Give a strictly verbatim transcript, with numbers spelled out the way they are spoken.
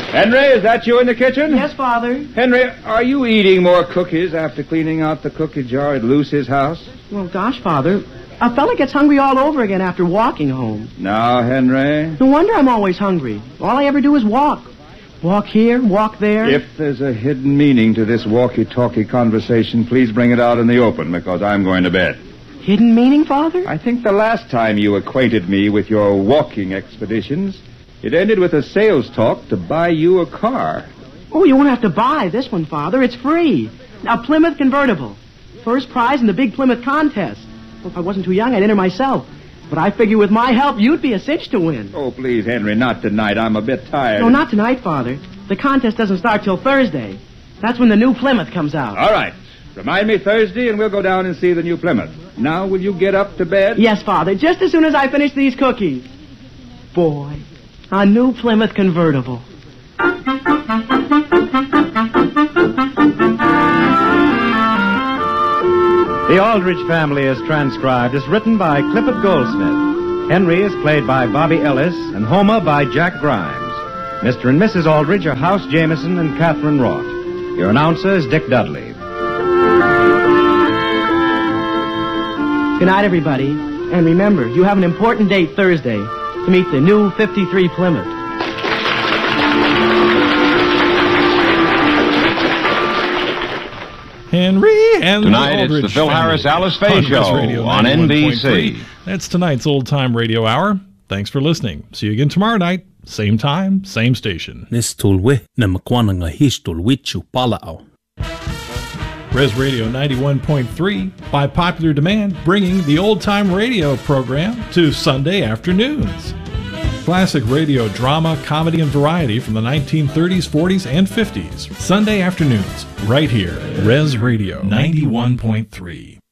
Henry, is that you in the kitchen? Yes, Father. Henry, are you eating more cookies after cleaning out the cookie jar at Lucy's house? Well, gosh, Father, a fella gets hungry all over again after walking home. Now, Henry. No wonder I'm always hungry. All I ever do is walk. Walk here, walk there. If there's a hidden meaning to this walkie-talkie conversation, please bring it out in the open, because I'm going to bed. Hidden meaning, Father? I think the last time you acquainted me with your walking expeditions, it ended with a sales talk to buy you a car. Oh, you won't have to buy this one, Father. It's free. A Plymouth convertible. First prize in the big Plymouth contest. Well, if I wasn't too young, I'd enter myself. But I figure with my help, you'd be a cinch to win. Oh, please, Henry, not tonight. I'm a bit tired. No, not tonight, Father. The contest doesn't start till Thursday. That's when the new Plymouth comes out. All right. Remind me Thursday, and we'll go down and see the new Plymouth. Now, will you get up to bed? Yes, Father, just as soon as I finish these cookies. Boy, a new Plymouth convertible. The Aldrich Family is transcribed as written by Clifford Goldsmith. Henry is played by Bobby Ellis, and Homer by Jack Grimes. Mister and Missus Aldrich are House Jameson and Catherine Roth. Your announcer is Dick Dudley. Good night, everybody. And remember, you have an important date Thursday to meet the new fifty-three Plymouth. Henry and Tonight the Aldrich it's the Phil Family Harris Alice Faye on Show Radio on N B C. That's tonight's Old Time Radio Hour. Thanks for listening. See you again tomorrow night. Same time, same station. Nestulwe na makwananga histulwichu palao. Res Radio ninety-one point three, by popular demand, bringing the Old Time Radio program to Sunday afternoons. Classic radio drama, comedy, and variety from the nineteen thirties, forties, and fifties. Sunday afternoons, right here. Res Radio ninety-one point three.